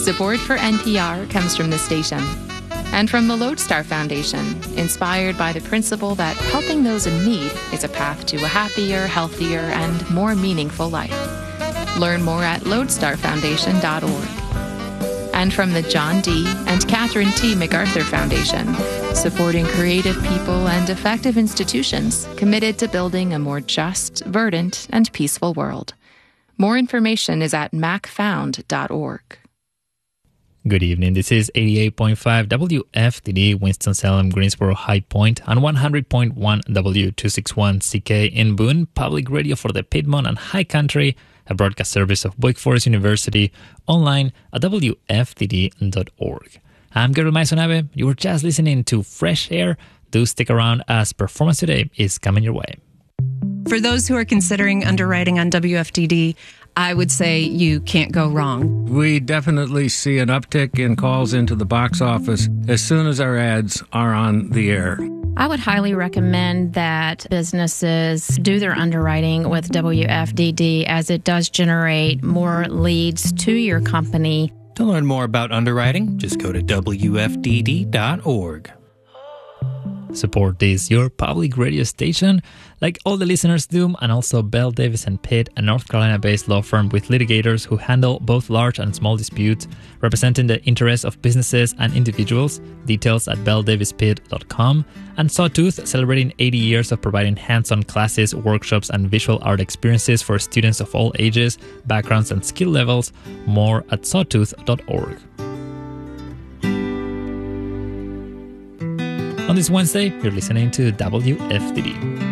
Support for NPR comes from the station and from the Lodestar Foundation, inspired by the principle that helping those in need is a path to a happier, healthier, and more meaningful life. Learn more at lodestarfoundation.org. And from the John D. and Catherine T. MacArthur Foundation, supporting creative people and effective institutions committed to building a more just, verdant, and peaceful world. More information is at macfound.org. Good evening. This is 88.5 WFDD, Winston-Salem, Greensboro, High Point, and 100.1 W261CK in Boone, public radio for the Piedmont and High Country, a broadcast service of Wake Forest University, online at WFDD.org. I'm Gabriel Maisonabe. You were just listening to Fresh Air. Do stick around as Performance Today is coming your way. For those who are considering underwriting on WFDD, I would say you can't go wrong. We definitely see an uptick in calls into the box office as soon as our ads are on the air. I would highly recommend that businesses do their underwriting with WFDD, as it does generate more leads to your company. To learn more about underwriting, just go to WFDD.org. Support this, your public radio station, like all the listeners do, and also Bell Davis & Pitt, a North Carolina-based law firm with litigators who handle both large and small disputes, representing the interests of businesses and individuals. Details at belldavispitt.com. And Sawtooth, celebrating 80 years of providing hands-on classes, workshops, and visual art experiences for students of all ages, backgrounds, and skill levels. More at sawtooth.org. On this Wednesday, you're listening to WFDD.